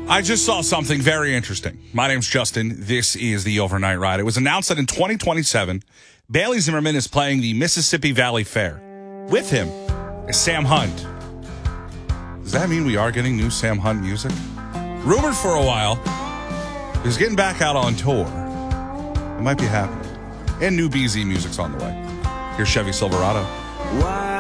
I just saw something very interesting. My name's Justin. This is the Overnight Ride. It was announced that in 2027, Bailey Zimmerman is playing the Mississippi Valley Fair. With him is Sam Hunt. Does that mean we are getting new Sam Hunt music? Rumored for a while. He's getting back out on tour. It might be happening. And new BZ music's on the way. Here's Chevy Silverado.